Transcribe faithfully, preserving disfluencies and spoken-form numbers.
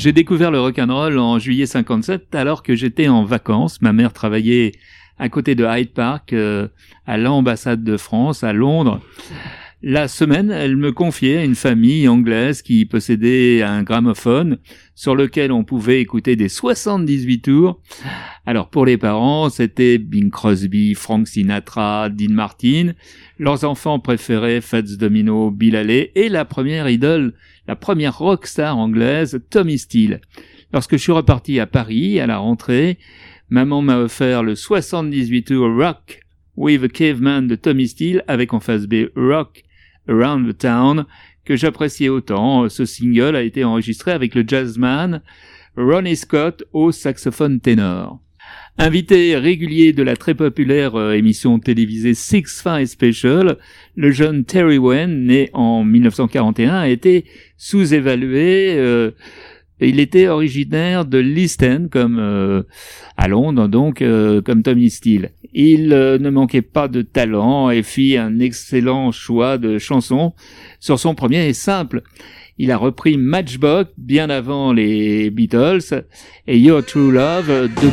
J'ai découvert le rock'n'roll en juillet cinquante-sept alors que j'étais en vacances. Ma mère travaillait à côté de Hyde Park, euh, à l'ambassade de France, à Londres. La semaine, elle me confiait une famille anglaise qui possédait un gramophone sur lequel on pouvait écouter des soixante-dix-huit tours. Alors pour les parents, c'était Bing Crosby, Frank Sinatra, Dean Martin. Leurs enfants préféraient Fats Domino, Bill Haley et la première idole, la première rockstar anglaise, Tommy Steele. Lorsque je suis reparti à Paris, à la rentrée, maman m'a offert le soixante-dix-huit tours Rock with a Caveman de Tommy Steele avec en face B Rock Around the Town, que j'appréciais autant. Ce single a été enregistré avec le jazzman Ronnie Scott au saxophone ténor. Invité régulier de la très populaire euh, émission télévisée Six Five Special, le jeune Terry Wayne, né en dix-neuf cent quarante et un, a été sous-évalué. Euh, il était originaire de l'East End, comme euh, à Londres, donc euh, comme Tommy Steele. Il euh, ne manquait pas de talent et fit un excellent choix de chansons sur son premier et simple. Il a repris Matchbox bien avant les Beatles et Your True Love de